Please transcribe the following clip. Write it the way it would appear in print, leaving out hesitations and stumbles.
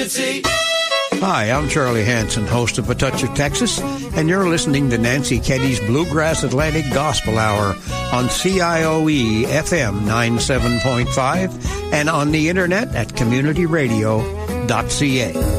community. Hi, I'm Charlie Hanson, host of A Touch of Texas, and you're listening to Nancy Keddy's Bluegrass Atlantic Gospel Hour on CIOE FM 97.5 and on the internet at communityradio.ca.